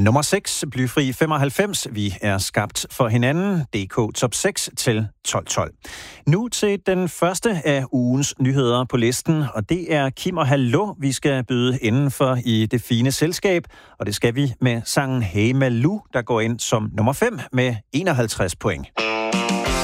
Nummer 6, blyfri 95. Vi er skabt for hinanden. DK Top 6 til 12. Nu til den første af ugens nyheder på listen, og det er Kim og Hallo, vi skal byde indenfor i det fine selskab. Og det skal vi med sangen Hey Malou, der går ind som nummer 5 med 51 point.